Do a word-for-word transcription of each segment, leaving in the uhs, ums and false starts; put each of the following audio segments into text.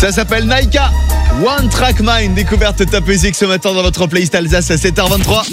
Ça s'appelle Naika, One Track Mind, découverte Top Music ce matin dans votre playlist Alsace à sept heures vingt-trois.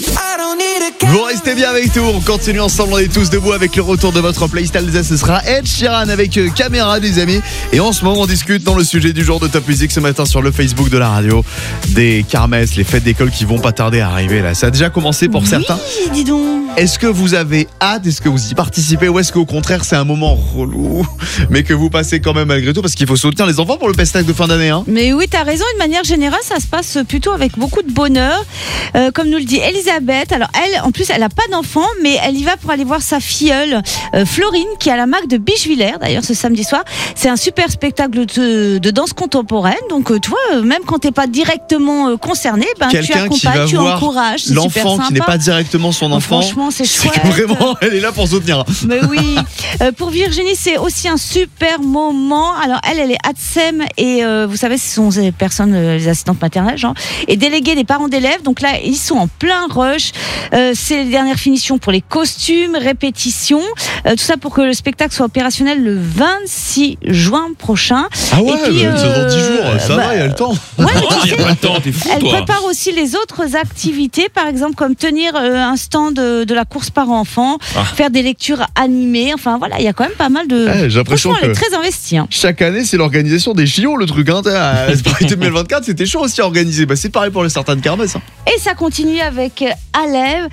Vous restez bien avec nous, on continue ensemble, on est tous debout avec le retour de votre playlist Alsace. Ce sera Ed Sheeran avec Caméra, des amis. Et en ce moment, on discute dans le sujet du jour de Top Music ce matin sur le Facebook de la radio des kermesses, les fêtes d'école qui vont pas tarder à arriver là. Ça a déjà commencé pour oui, certains. Dis donc. Est-ce que vous avez hâte? Est-ce que vous y participez? Ou est-ce qu'au contraire c'est un moment relou mais que vous passez quand même malgré tout? Parce qu'il faut soutenir les enfants pour le pestac de fin d'année, hein. Mais oui, t'as raison, de manière générale ça se passe plutôt avec beaucoup de bonheur, euh, comme nous le dit Elisabeth. Alors elle, en plus elle a pas d'enfant, mais elle y va pour aller voir sa filleule euh, Florine qui est à la Mac de Bichevillers d'ailleurs ce samedi soir. C'est un super spectacle de, de danse contemporaine, donc euh, tu vois, euh, même quand t'es pas directement euh, concerné, ben, tu Quelqu'un qui va accompagnes, tu voir encourages, c'est super l'enfant sympa. qui n'est pas directement son Oh, enfant. franchement c'est C'est chouette. que vraiment elle est là pour soutenir. Mais oui, euh, pour Virginie c'est aussi un super moment. Alors elle, elle est A T S E M et euh, vous savez ce sont les personnes, euh, les assistantes maternelles, genre, et déléguées des parents d'élèves. Donc là ils sont en plein rush. Euh, c'est les dernières finitions pour les costumes, répétitions, euh, tout ça pour que le spectacle soit opérationnel le vingt-six juin prochain. Ah ouais, et puis, bah, c'est dans dix jours, ça bah, va, il y a le temps. Ouais, mais Oh, tu y a sais, pas le temps, t'es fou elle toi. prépare aussi les autres activités, par exemple comme tenir euh, un stand de, de la course par enfant, Ah. faire des lectures animées. Enfin voilà, il y a quand même pas mal de. Ouais, j'ai l'impression Franchement, elle que- est très investie. Hein. Chaque année, c'est l'organisation des J O, le truc. Hein. À Paris deux mille vingt-quatre, c'était chaud aussi à organiser. Bah, c'est pareil pour les certaines kermesses. Hein. Et ça continue avec euh, Alève.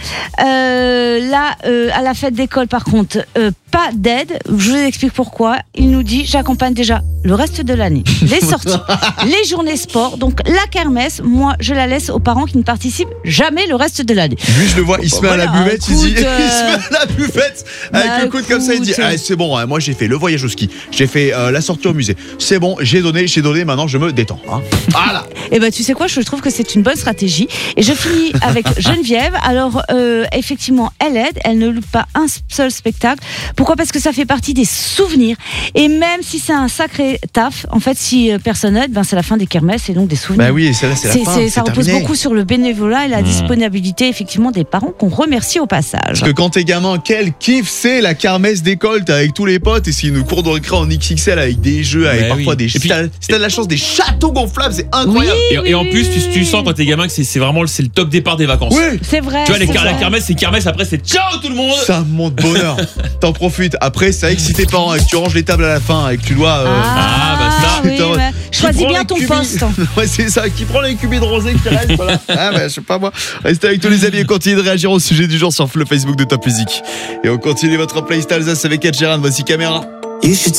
Euh, là, euh, à la fête d'école, par contre, euh, pas d'aide. Je vous explique pourquoi. Il nous dit, j'accompagne déjà le reste de l'année. Les sorties, les journées sport. Donc la kermesse, moi, je la laisse aux parents qui ne participent jamais le reste de l'année. Lui, je le vois, il se met à la Voilà, buvette, il, dit, écoute, euh, il se met à la buvette avec bah, le coude comme ça, il dit écoute, ah, c'est bon, hein, moi j'ai fait le voyage au ski, j'ai fait euh, la sortie au musée, c'est bon, j'ai donné, j'ai donné, maintenant je me détends. Hein. Voilà. Et ben tu sais quoi, je trouve que c'est une bonne stratégie. Et je finis avec Geneviève. Alors euh, effectivement, elle aide, elle ne loupe pas un seul spectacle. Pourquoi? Parce que ça fait partie des souvenirs. Et même si c'est un sacré taf, en fait, si euh, personne aide, ben c'est la fin des kermesses et donc des souvenirs. Bah oui, c'est là, c'est la C'est- fin. c'est- c'est ça repose terminé. beaucoup sur le bénévolat et la Mmh. disponibilité effectivement des parents qu'on remercie au passage. Parce que quand t'es gamin, quel kiff c'est la kermesse d'école, t'es avec tous les potes et c'est une cour de récré en X X L avec des jeux, avec Ouais, parfois oui. des. Et Si puis- t'as si t'as de la chance, des châteaux gonflables, c'est incroyable. Oui, Et, oui, et en oui, plus, tu, oui, tu oui. sens quand t'es gamin que c'est c'est vraiment le- c'est le top départ des vacances. Oui. C'est vrai. Tu vois, les c'est car- la vrai. kermesse, c'est kermesse, après c'est ciao tout le monde. C'est un monde bonheur. T'en profites. Après, c'est vrai que si tes parents et que tu ranges les tables à la fin et que tu dois. euh, Ah, bah ça. oui, Putain, ouais. qui Choisis prend bien les ton cubis- poste. Ouais, c'est ça. Qui prend les cubis de rosé qui restent, voilà. Ah, bah, je sais pas moi. Restez avec tous les amis et continuez de réagir au sujet du jour sur le Facebook de Top Music. Et on continue votre playlist Alsace avec Ed Sheeran. Voici Caméra.